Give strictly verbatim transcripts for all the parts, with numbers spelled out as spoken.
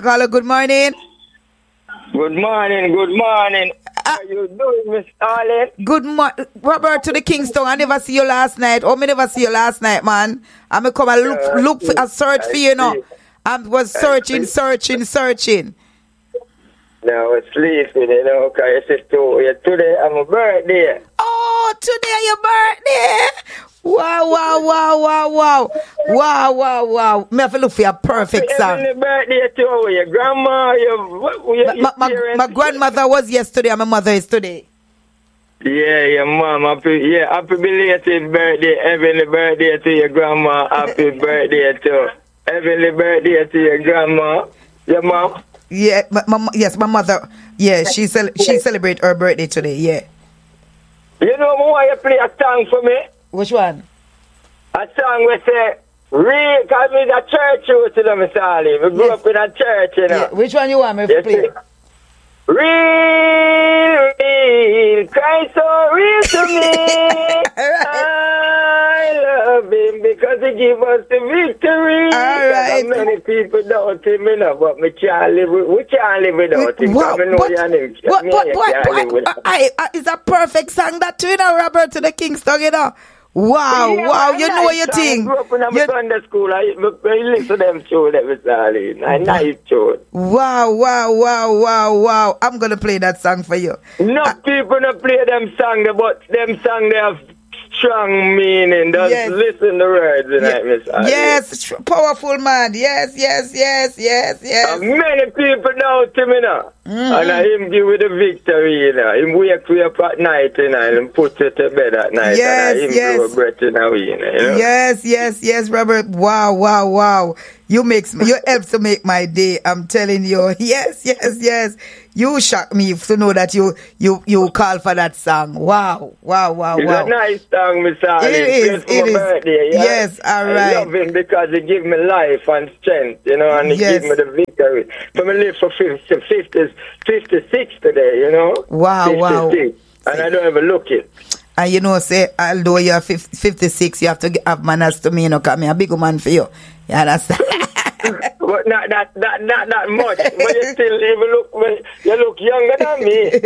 caller, good morning. Good morning, good morning. How you doing, Miss Arlen? Good morning. Robert to the Kingston. I never see you last night. Oh, me never see you last night, man. I'm going to come and look, uh, look for a search I for you, you know. I was searching, searching, searching. No, I was sleeping, you know, because I said to you, today I'm a birthday. Oh, today your birthday. Wow, wow, wow, wow, wow. Wow, wow, wow. Me have to look for your perfect song. Happy birthday to your grandma, your, your, my, my, my, my grandmother was yesterday and my mother is today. Yeah, your mom. Happy, yeah, happy belated birthday. Heavenly birthday to your grandma. Happy birthday to heavenly birthday to your grandma. Your mom. Yeah, my, my, yes, my mother. Yeah, she cel- she celebrate her birthday today. Yeah. You know why you play a song for me? Which one? A song we say, real, because we a church you to them, Mister Ali. We grew yes. up in a church, you know. Yeah. Which one you want me to yes, play? Real, real, Christ so real to me. I love him because he gave us the victory. All right. Many people doubt him, you know, but we can't live, we can't live without him. What, know but, your name. What, what, what, what, what, I, I, it's a perfect song that too, you know, Robert to the Kingston, you know. Wow, yeah, wow, you know what you think. I grew up in a Sunday school. I, I listen to them show that was darling. I nice show. Wow, wow, wow, wow, wow. I'm going to play that song for you. No uh, people don't play them song, but them song they have strong meaning. Just yes. listen the words tonight, Miss Ali. Yes, powerful man. Yes, yes, yes, yes, yes. Uh, many people know to me now. Mm-hmm. And I him give you the victory, you know. Him wake you up at night, you know, and put you to bed at night. Yes, and I him yes. give a breath in a way, you know. Yes, yes, yes, Robert. Wow, wow, wow. You makes me, you help to make my day. I'm telling you. Yes, yes, yes. You shock me to know that you you you call for that song. Wow, wow, wow, it's wow. It's a nice song, Miss Ali. It is, it it is. Birthday, yeah? Yes, all right. I love him because he give me life and strength, you know, and he yes. give me the victory. So I live for fifty, fifty, fifty-six today, you know. Wow, fifty-six, wow. And I don't even look it. And you know, say, although you're fifty-six, you have to have manners to me, you know, because I'm a big man for you. You understand? But not that, that, not that much. But you still even look, you look younger than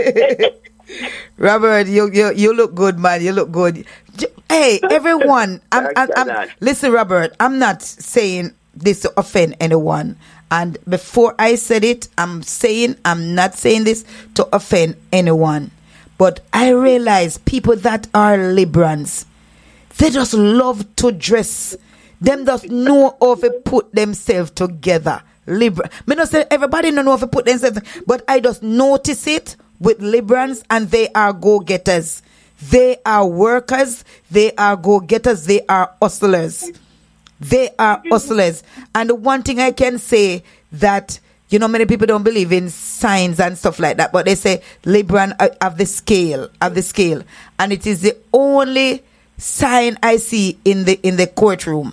me. Robert, you, you you look good, man. You look good. Hey, everyone. I'm, I'm, I'm, listen, Robert, I'm not saying this to offend anyone. And before I said it, I'm saying, I'm not saying this to offend anyone. But I realize people that are liberals, they just love to dress. Them just know how to put themselves together. Liberal. Me not say everybody don't know how to put themselves, but I just notice it with liberals, and they are go-getters. They are workers. They are go-getters. They are hustlers. They are hustlers. And the one thing I can say that, you know, many people don't believe in signs and stuff like that, but they say liberal have the scale, have the scale. And it is the only sign I see in the in the courtroom.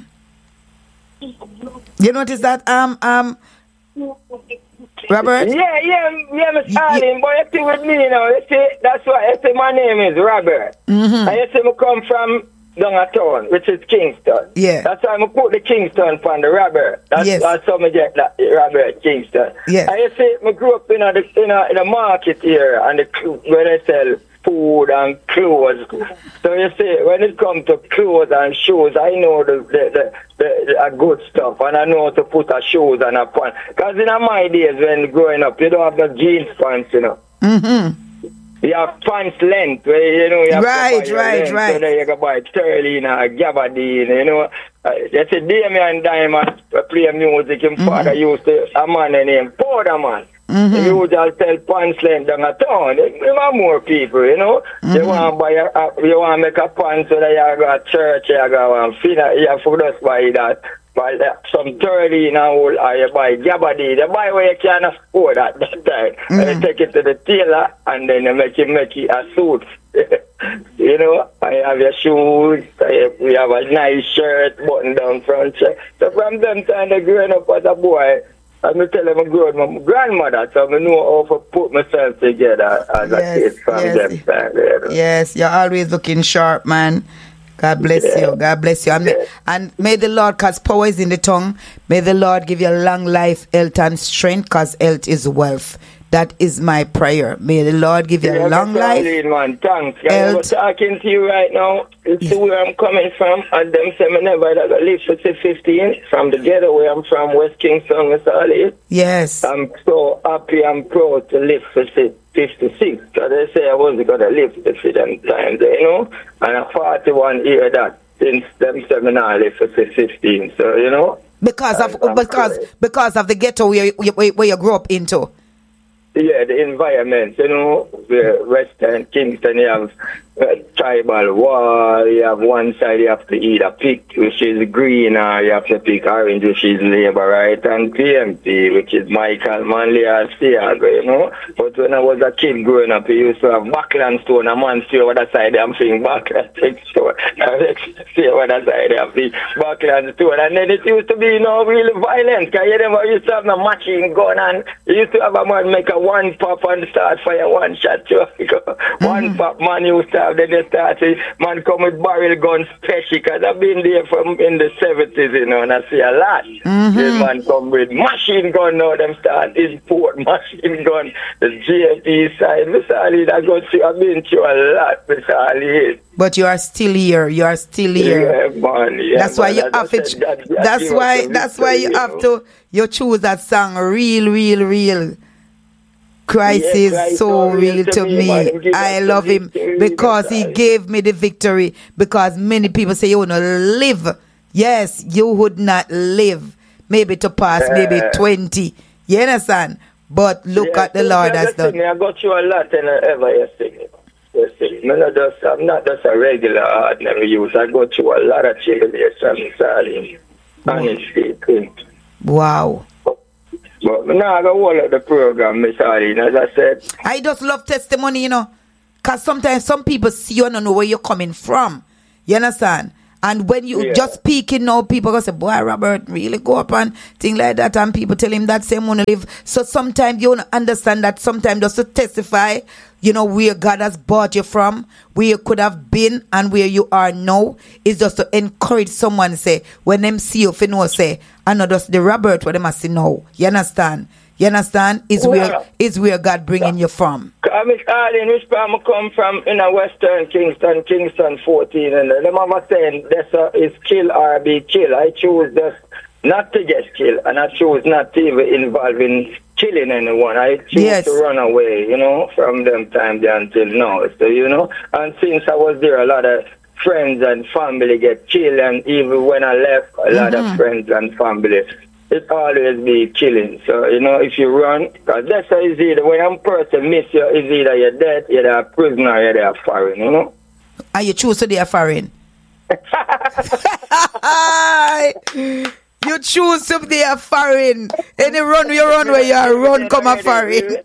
You notice that, um, um, Robert? Yeah, yeah, yeah, Miss Arlen, but you see with me, you know, you see, that's why I say my name is Robert. Mm-hmm. And you see me come from downtown, which is Kingston. Yeah. That's why I put the Kingston from the Robert. That's yes. That's how I get that, Robert Kingston. Yeah. And you see, I grew up in a, in a, in a market here, and the, where they sell food and clothes. So you see, when it comes to clothes and shoes, I know the the, the, the, the good stuff, and I know how to put a shoes and a pants. Because in my days when growing up, you don't have no jeans pants, you know. Mm-hmm. You have pants length, where, you know, you have right, to buy right, length, right. So then you can buy Sterling or Gabardine, you know. Uh, you see, Damian Diamond play music, his mm-hmm. father used to, a man named Powder Man. Mm-hmm. He used to sell pants length down a town. There are more people, you know. Mm-hmm. You want to buy a, a, you want to make a pants so that you go to church, you go to feed, you have to just buy that. Buy some thirty now, or you buy Gabardine. You buy where you can afford at that time. Mm-hmm. And you take it to the tailor, and then you make it, make it a suit. You know, I have your shoes, I, we have a nice shirt, button down front shirt. So from them time, I growing up as a boy, I'm tell them I grew up with my grandmother, so I know how to put myself together as yes, a kid from yes. them time. You know? Yes, you're always looking sharp, man. God bless yeah. you. God bless you. And, yeah. may, and may the Lord, because power is in the tongue, may the Lord give you long life, health, and strength, because health is wealth. That is my prayer. May the Lord give you yeah, a long life. Man. Thanks. I'm talking to you right now. It's yeah. where I'm coming from. And them say me never live for fifteen. From the ghetto where I'm from, West Kingston, Miss Ali. Yes. I'm so happy and proud to live for fifty-six. Because they say I wasn't going to live for fifty times, you know. And I'm forty-one year that since them say me not live for fifteen. So, you know. Because of I'm because crazy. Because of the ghetto where you, where, where you grew up into. Yeah, the environment, you know, the Western Kingston, you have a tribal wall, you have one side you have to either pick, which is green, or you have to pick orange, which is Labour, right, and P M P, which is Michael Manley or Seago, you know. But when I was a kid growing up, you used to have Backland Stone, a man see over the side, I'm saying Backland Stone, see over the side, I'm saying Backland Stone, and then it used to be, you know, really violent, because you never used to have a machine gun, and you used to have a man make a one pop and start fire one shot too. Mm-hmm. One pop man used to have, then they start man come with barrel guns special, because I've been there from in the seventies, you know, and I see a lot. Mm-hmm. The man come with machine gun now, them start import machine gun, the G M P side. Mister Ali, I go through, I've been through a lot, Mister Ali. But you are still here. You are still here. Yeah, man. Yeah, that's why man. you have to. That, that that's why. That's why you have to. You choose that song. Real, real, real. Christ yeah, is Christ so real to me. me. I love him because he gave me the victory. Because many people say you will not live. Yes, you would not live. Maybe to pass, uh, maybe twenty. You understand? But look yeah, at the Lord has done. I got you a lot and ever yesterday. I'm not just, I'm not just a regular ordinary youth. I go through a lot of tribulation, Salim. Honestly. Wow. But now I go all of the program, Miss Arlene, as I said. I just love testimony, you know. Because sometimes some people see you and don't know where you're coming from. You understand? And when you yeah. just speaking now, people go say, boy, Robert, really go up and things like that. And people tell him that same want to live. So sometimes you don't understand that sometimes just to testify, you know, where God has brought you from, where you could have been and where you are now, is just to encourage someone, say, when them see you, if you know, say, I know just the Robert, what they must see now. You understand? You understand? Is well, where is where God bringing you from. Miss Arlene, which part I come from in a Western Kingston, Kingston fourteen, and the mama saying this uh, is kill or be killed. I choose this not to get killed, and I choose not to even involve in killing anyone. I choose yes. to run away, you know, from them time there until now. So, you know, and since I was there, a lot of friends and family get killed, and even when I left, a lot mm-hmm. of friends and family, it always be killing. So, you know, if you run, because that's how it's either, when a person miss you, it's either you're dead, you're a prisoner, or you're a foreign, you know? And you choose to be a foreign? You choose to be a foreign. Any run, you run where you are, run, come a foreign.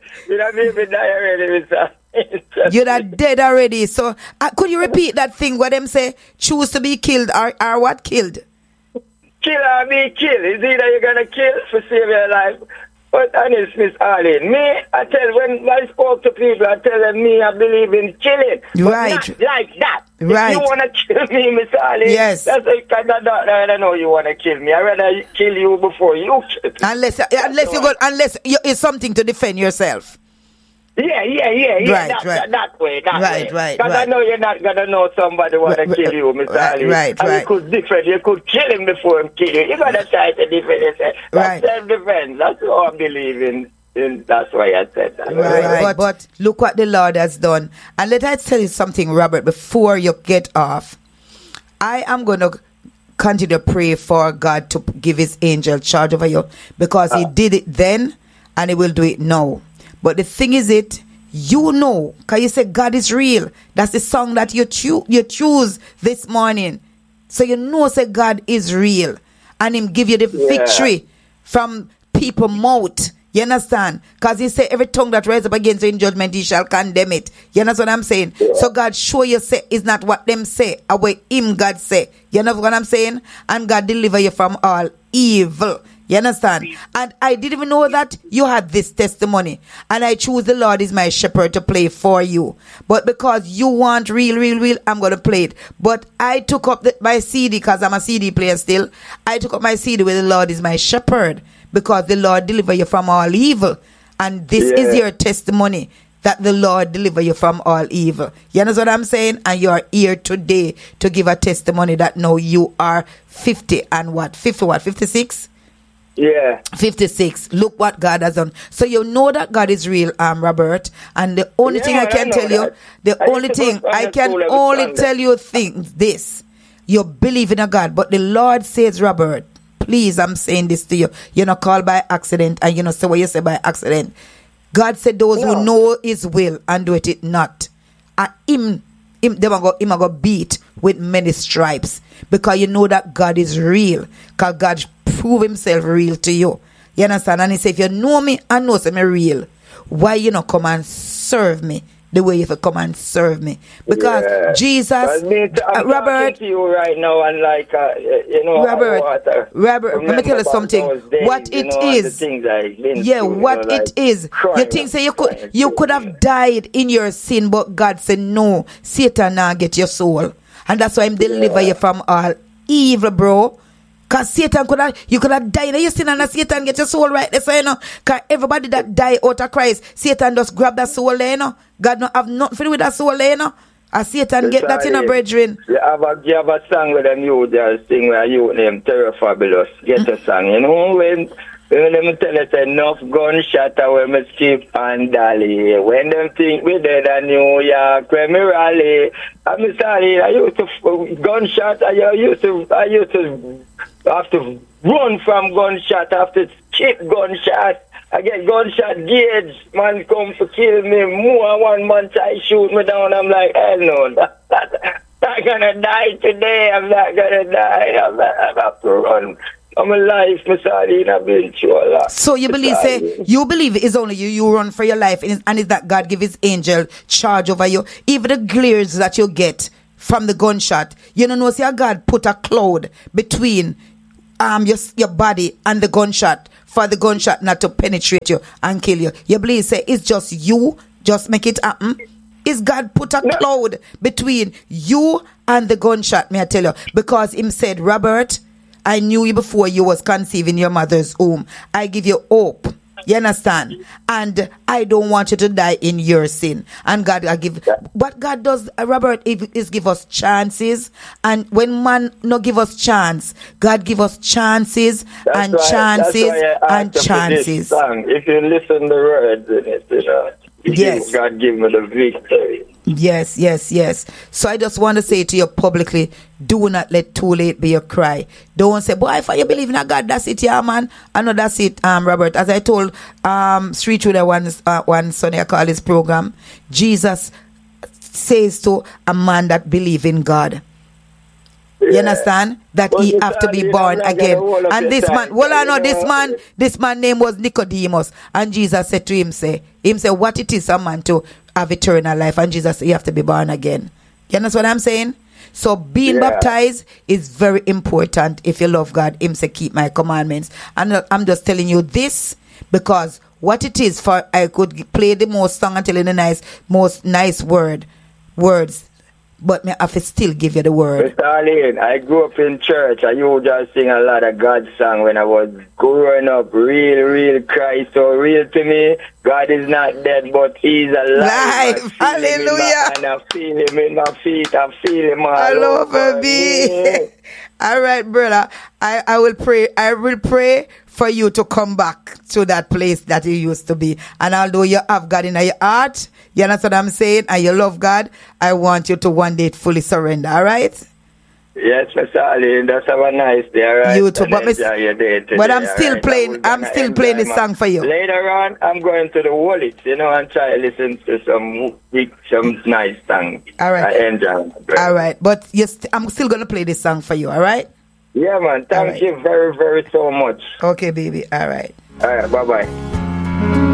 You're not dead already. So, uh, could you repeat that thing where them say, choose to be killed, or, or what killed? Kill or be killed. It's either you're going to kill for save your life. But honest, Miss Arlene, me, I tell, when I spoke to people, I tell them, me, I believe in killing. Right. Not like that. Right. If you want to kill me, Miss Arlene, yes. That's because I don't, I don't know you want to kill me. I'd rather kill you before you kill me. Unless, unless you go, unless you, it's something to defend yourself. Yeah, yeah, yeah, yeah. Right, that, right. That, that way, that right, way. Right, Because right. I know you're not going to know somebody want to right, kill you, Mister Right, Ali. right, and right. you could different. You could kill him before him kill you. You got to try to defend yourself. That's right. self-defense. That's what I believe in. in. That's why I said that. Right, right. But, but look what the Lord has done. And let I tell you something, Robert, before you get off. I am going to continue to pray for God to give his angel charge over you, because uh. he did it then and he will do it now. But the thing is it, you know, because you say God is real. That's the song that you, cho- you choose this morning. So you know, say God is real. And him give you the yeah. victory from people mouth. You understand? Because he say every tongue that rises up against you in judgment, he shall condemn it. You understand what I'm saying? Yeah. So God show you say is not what them say, or what him God say. You know what I'm saying? And God deliver you from all evil. You understand? And I didn't even know that you had this testimony. And I choose the Lord is my shepherd to play for you. But because you want real, real, real, I'm going to play it. But I took up the, my C D because I'm a C D player still. I took up my C D with the Lord is my shepherd because the Lord deliver you from all evil. And this yeah. is your testimony that the Lord deliver you from all evil. You know what I'm saying? And you are here today to give a testimony that now you are fifty and what? fifty what? fifty-six? Yeah. fifty-six. Look what God has done. So you know that God is real, um, Robert. And the only yeah, thing I can I tell that. you, the I only thing I can only tell you things, this. You believe in a God. But the Lord says, Robert, please, I'm saying this to you. You're not called by accident and you know say what you say by accident. God said those no. who know his will and do it not. And him, him, they go, him go beat with many stripes. Because you know that God is real. Because God prove himself real to you. You understand? And he said, if you know me and know me real, why you not come and serve me the way you have come and serve me? Because yeah. Jesus, I'm uh, Robert, to you right now and like uh, you know, Robert, uh, Robert, let me tell you something. Days, what it know, is, yeah, through, what you know, it like is. You think say you could, you could have died in your sin, but God said no. Satan now get your soul, and that's why Him deliver yeah. you from all evil, bro. Because Satan could have, you could have died in your sin and Satan get your soul right there, so you know. Because everybody that die out of Christ, Satan just grab that soul there, you know. God don't have nothing to do with that soul there, you know. And Satan get that in a brethren. You have a, you have a song with them you just sing where you name Terror Fabulous. Get mm-hmm. a song, you know. When, when them tell us enough gunshot when me skip and dolly. When them think we dead in New York, when me rally. I'm sorry, I used to gunshot, I used to, I used to have to run from gunshot, I have to skip gunshot. I get gunshot gauge, man come to kill me. More one month I shoot me down. I'm like, hell no, that, that, I'm gonna die today. I'm not gonna die. I'm not, I have to run. I'm alive, I'm sorry, I've been through a lot. So you believe, say, you believe it's only you, you run for your life, and it's, and it's that God give his angel charge over you. Even the glares that you get from the gunshot, you don't know, see, God put a cloud between um your, your body and the gunshot for the gunshot not to penetrate you and kill you. You believe, say, it's just you, just make it happen. Is God put a cloud between you and the gunshot, may I tell you? Because him said, Robert, I knew you before you was conceived in your mother's womb. I give you hope. You understand? And I don't want you to die in your sin. And God, I give. What God does, Robert, is give us chances. And when man no give us chance, God give us chances that's and why, chances and chances. If you listen the words in it, you know, yes. God give me the victory. Yes, yes, yes. So I just want to say to you publicly, do not let too late be your cry. Don't say, boy, if you believe in a God, that's it, yeah, man. I know that's it, um, Robert. As I told um, Street Truder one, uh, one Sunday, I call this program, Jesus says to a man that believe in God. Yeah. You understand? That well, he have to be born again. And this man, well, I know this man, this man name was Nicodemus. And Jesus said to him, say, him say, what it is a man to have eternal life. And Jesus said, you have to be born again. You understand what I'm saying? So being yeah. baptized is very important if you love God. Him say, keep my commandments. And I'm just telling you this because what it is for, I could play the most song and tell you the nice, most nice word, words. But me have to still give you the word. Mister Arlene, I grew up in church. I used to sing a lot of God song when I was growing up. Real, real Christ. So real to me, God is not dead, but he's alive. Live. Hallelujah. And I feel him in my feet. I feel him all I love over me. All right, brother. I, I will pray. I will pray for you to come back to that place that you used to be. And although you have God in your heart, you understand what I'm saying, and you love God, I want you to one day fully surrender, all right? Yes, Mister Ali, that's have a nice day, all right? You too, but, miss, today, but I'm still right? playing, I'm still playing this song for you. Later on, I'm going to the wallet, you know, and try to listen to some big, some nice songs. All right. I enjoy it. All right, but you st- I'm still going to play this song for you, all right? Yeah, man. Thank right. you very, very so much. Okay, baby. All right. All right. Bye-bye.